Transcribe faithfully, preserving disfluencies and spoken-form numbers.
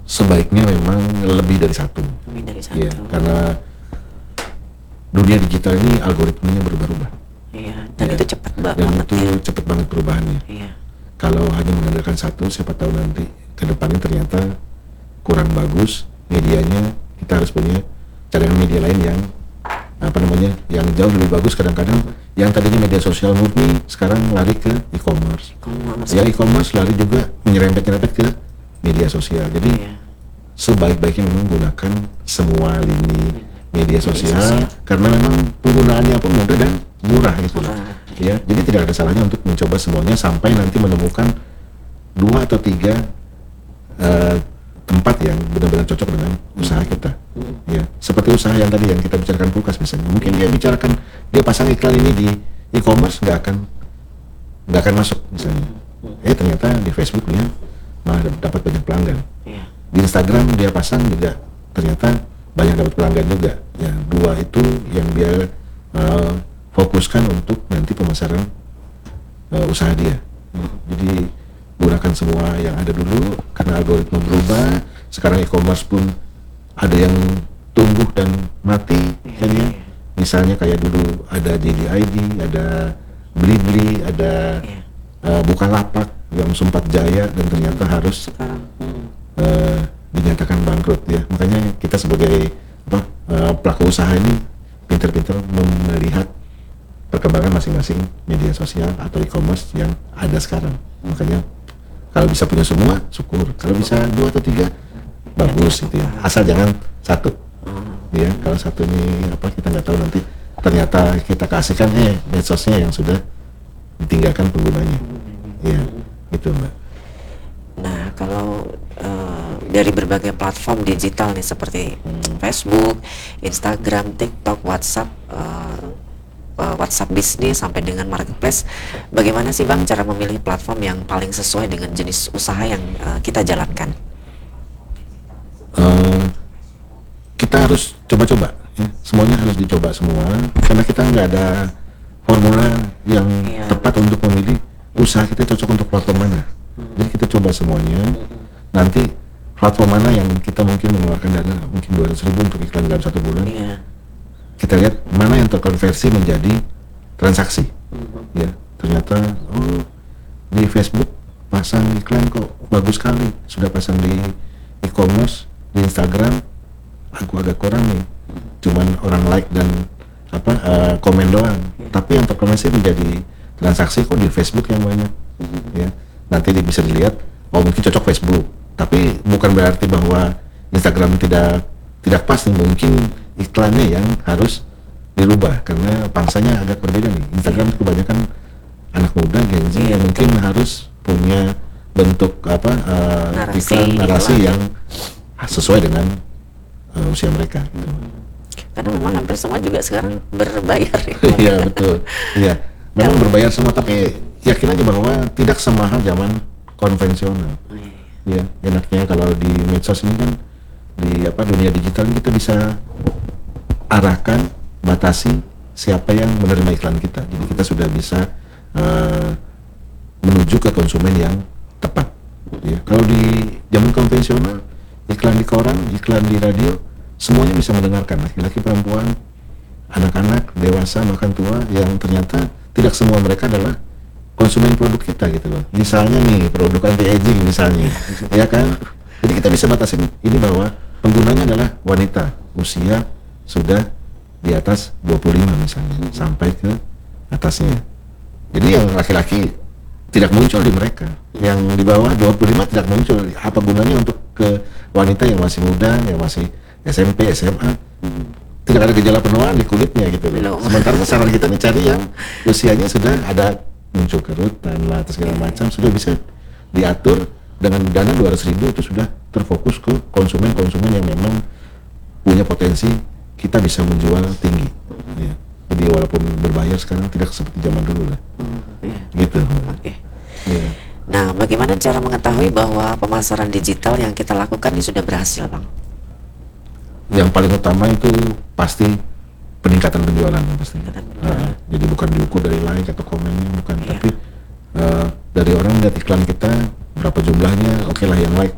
sebaiknya memang lebih dari satu. Lebih dari satu. Ya, karena dunia digital ini algoritmanya berubah-ubah. Iya, dan ya. itu cepat ba- dan banget itu ya. cepat banget perubahannya. Iya. Kalau hanya mengandalkan satu, siapa tahu nanti ke depannya ternyata kurang bagus medianya. Kita harus punya cadangan media lain yang apa namanya, yang jauh lebih bagus. Kadang-kadang yang tadinya media sosial murni sekarang lari ke e-commerce. E-commerce. Ya e-commerce lari juga menyerempet-nyerempet ke media sosial. Jadi Iya. sebaik-baiknya memang gunakan semua lini media sosial, sosial. karena memang penggunaannya pun mudah dan murah gitu loh. Murah. Ya, jadi tidak ada salahnya untuk mencoba semuanya sampai nanti menemukan dua atau tiga uh, tempat yang benar-benar cocok dengan usaha kita. Ya, seperti usaha yang tadi yang kita bicarakan kulkas misalnya. Mungkin dia bicarakan dia pasang iklan ini di e-commerce nggak akan nggak akan masuk misalnya. Eh ternyata di Facebooknya malah dapat banyak pelanggan. Iya. Di Instagram dia pasang juga ternyata banyak dapat pelanggan juga. Ya, dua itu yang dia uh, fokuskan untuk nanti pemasaran uh, usaha dia. Jadi gunakan semua yang ada dulu karena algoritma berubah. Sekarang e-commerce pun ada yang tumbuh dan mati, kan ya. Misalnya kayak dulu ada J D I D, ada Blibli, ada uh, Bukalapak yang sempat jaya dan ternyata harus Sekarang hmm. uh, dinyatakan bangkrut ya. Makanya kita sebagai apa, uh, pelaku usaha ini pintar-pintar melihat perkembangan masing-masing media sosial atau e-commerce yang ada sekarang. Makanya kalau bisa punya semua syukur, kalau bisa dua atau tiga bagus gitu ya, asal jangan satu ya. Kalau satu ini apa kita nggak tahu nanti ternyata kita kasihkan eh medsosnya yang sudah ditinggalkan penggunanya ya, gitu Mbak. Nah, kalau uh, dari berbagai platform digital nih seperti Facebook, Instagram, TikTok, WhatsApp, uh, uh, WhatsApp bisnis sampai dengan marketplace, bagaimana sih Bang cara memilih platform yang paling sesuai dengan jenis usaha yang uh, kita jalankan? Uh, kita harus coba-coba ya. Semuanya harus dicoba semua karena kita nggak ada formula yang Iya. tepat untuk memilih usaha kita cocok untuk platform mana. Jadi kita coba semuanya. Nanti platform mana yang kita mungkin mengeluarkan dana mungkin dua ratus ribu untuk iklan dalam satu bulan. Iya. Kita lihat mana yang terkonversi menjadi transaksi. Ya, ternyata oh di Facebook pasang iklan kok bagus sekali. Sudah pasang di e-commerce, di Instagram aku agak kurang nih. Cuman orang like dan apa uh, komen doang. Tapi yang terkonversi menjadi transaksi kok di Facebook yang banyak. Ya. Nanti bisa dilihat, oh mungkin cocok Facebook, tapi bukan berarti bahwa Instagram tidak tidak pas nih, mungkin iklannya yang harus dirubah karena pangsanya agak berbeda nih. Instagram kebanyakan anak muda Gen Z yang mungkin harus punya bentuk apa uh, Narasi, iklan narasi iklan. yang sesuai dengan uh, usia mereka. Gitu. Karena memang hampir semua juga sekarang berbayar ya. Iya betul, iya memang berbayar semua, tapi yakin aja bahwa tidak semahal zaman konvensional. Ya, enaknya kalau di medsos ini kan di apa dunia digital ini kita bisa arahkan, batasi siapa yang menerima iklan kita. Jadi kita sudah bisa uh, menuju ke konsumen yang tepat. Ya, kalau di zaman konvensional iklan di koran, iklan di radio, semuanya bisa mendengarkan, laki-laki, perempuan, anak-anak, dewasa, bahkan tua, yang ternyata tidak semua mereka adalah konsumen produk kita gitu loh. Misalnya nih produk anti aging misalnya, ya kan? Jadi kita bisa batasin ini bahwa penggunanya adalah wanita, usia sudah di atas dua puluh lima misalnya sampai ke atasnya. Jadi yang laki-laki tidak muncul di mereka, yang di bawah dua puluh lima tidak muncul. Apa gunanya untuk ke wanita yang masih muda, yang masih S M P, S M A? Tidak ada gejala penuaan di kulitnya gitu loh. Sementara saran kita mencari yang usianya sudah ada muncul kerutan lah atau segala macam, sudah bisa diatur dengan dana dua ratus ribu itu sudah terfokus ke konsumen-konsumen yang memang punya potensi kita bisa menjual tinggi. Ya. Jadi walaupun berbayar sekarang tidak seperti zaman dulu lah. Gitu. Oke. Ya. Nah, bagaimana cara mengetahui bahwa pemasaran digital yang kita lakukan ini sudah berhasil, Bang? Yang paling utama itu pasti peningkatan penjualan pasti. Peningkatan penjualan. Nah, jadi bukan diukur dari like atau komennya, bukan, Iya. tapi uh, dari orang lihat iklan kita berapa jumlahnya, oke lah yang like